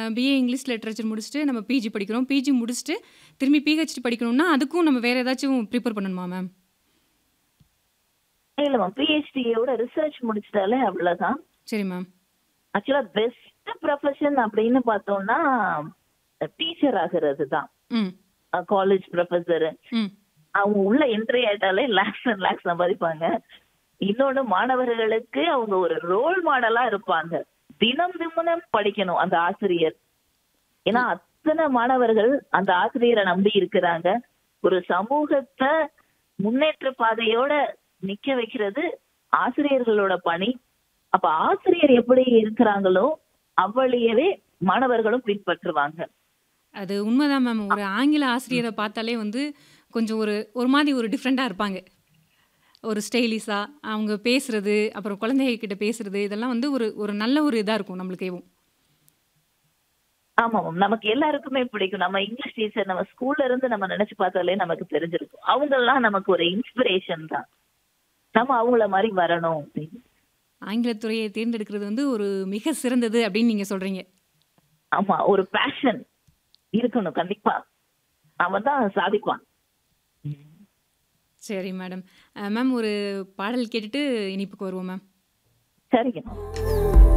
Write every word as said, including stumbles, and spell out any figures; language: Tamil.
பிஏ இங்கிலீஷ் லிட்ரேச்சர் முடிச்சுட்டு நம்ம பிஜி படிக்கிறோம். பிஜி முடிச்சுட்டு திரும்பி பிஹெச்டி படிக்கணும்னா, அதுக்கும் நம்ம வேற ஏதாச்சும் ப்ரிப்பேர் பண்ணணுமா மேம்? இல்ல மேம். பிஹெச்டியோட ரிசர்ச் முடிச்சிட்டாலே அவ்வளோதான். சரி மேம். ஆக்சுவலா பெஸ்ட் ப்ரொஃபஷன் அப்படின்னு பார்த்தோம்னா, டீச்சர் ஆகிறது தான். ம். College professor. ம். அவங்க உள்ள என்ட்ரி ஆயிட்டாலே லேக்ஸ் அண்ட் லேக்ஸ் சம்பாதிப்பாங்க. இன்னொன்னு மாணவர்களுக்கு அவங்க ஒரு ரோல் மாடலா இருப்பாங்க. தினம் தினம் படிக்கணும் அந்த ஆசிரியர். ஏன்னா அத்தனை மாணவர்கள் அந்த ஆசிரியரை நம்பி இருக்கிறாங்க. ஒரு சமூகத்தை முன்னேற்ற பாதையோட நிக்க வைக்கிறது ஆசிரியர்களோட பணி. அப்ப ஆசிரியர் எப்படி இருக்கிறாங்களோ அவ்வளியவே மாணவர்களும் பின்பற்றுவாங்க. அது உண்மைதான் மேம். ஒரு ஆங்கில ஆசிரியரை பார்த்தாலே வந்து கொஞ்சம் ஒரு ஒரு மாதிரி ஒரு டிஃப்ரெண்டா இருப்பாங்க. ஒரு ஸ்டைலிஷா அவங்க பேசுறது, அப்புறம் குழந்தைங்க கிட்ட பேசுறது, இதெல்லாம் வந்து ஒரு ஒரு நல்ல ஒரு இதா இருக்கும் நம்மளுக்கேவும். ஆமா மேம். நமக்கு எல்லாருக்குமே பிடிக்கும். நம்ம இங்கிலீஷ் டீச்சர் நம்ம ஸ்கூல்ல இருந்து நம்ம நினைச்சு பார்த்தாலே நமக்கு தெரிஞ்சிருக்கும். அவங்க எல்லாம் நமக்கு ஒரு இன்ஸ்பிரேஷன் தான். நம்ம அவங்கள மாதிரி வரணும் அப்படின்னு. ஆங்கிலத் துறையை தேர்ந்தெடுக்கிறது வந்து ஒரு மிக சிறந்தது அப்படின்னு நீங்க சொல்றீங்க. ஆமா. ஒரு பேஷன் இருக்கணும் கண்டிப்பா. அவன் தான் சாதிப்பான். சரி மேடம். அ மேம் ஒரு பாடல் கேட்டுட்டு இனிப்புக்கு வருவோம் மேம். சரிங்க மேம்.